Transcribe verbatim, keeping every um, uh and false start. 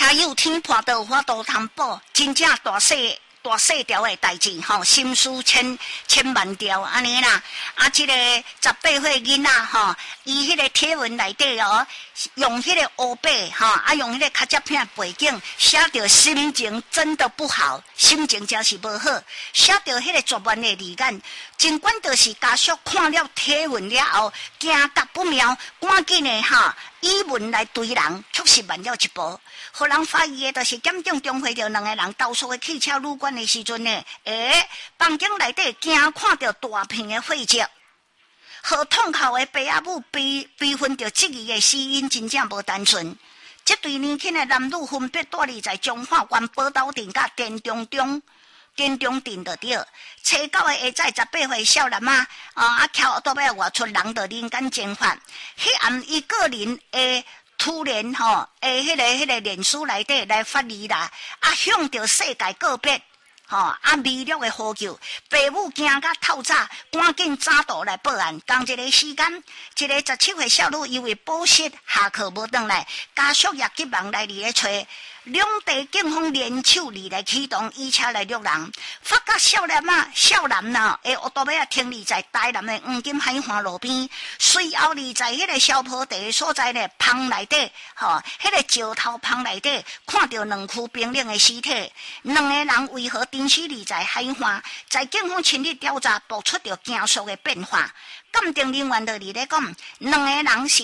加油天破道法度通保，真正大细大细条的代志吼，心思千千万条安尼啦。啊，即、这个十八岁囡仔吼，伊迄个体文内底哦，用迄个黑白吼，啊用迄个卡夹片背景写着心情真的不好，心情真是无好，写着迄个绝望的字眼。尽管就是家属看了体文了后，惊觉不妙，赶紧的哈以文来对人，确实慢了一步。互人怀疑的，就是检警中会着两个人投诉的汽车旅馆的时阵呢，诶，房间内底惊看到大片的血迹。和痛哭的爸仔母悲悲愤着质疑的死因真正无单纯。这对年轻的男女分别住立在中华县宝斗镇甲田中中。田中镇就对，初九的下载十八岁少男啊，啊，翘倒尾外出人着人间蒸发。迄暗伊个人诶突然吼，诶，迄个迄个脸书内底来发力啦，啊，向着世界告别。吼、哦、啊！微弱的呼救，爸母惊甲透早，赶紧早到来报案。同一个时间，一个十七岁少女因为补习下课无转来，家属也急忙来里咧找。两地警方联手里来启动伊车来捉人，发觉少年啊，少男呐，诶，乌多尾啊停立在台南的黄金海岸路边，随后立在迄个小坡地所在呢，棚内底，吼、哦，迄、那个石头棚内底，看到两具冰冷的尸体，两个人为何定死立在海岸？在警方亲力调查，捕出着惊悚的变化。鉴定人员就伫咧讲，两个人是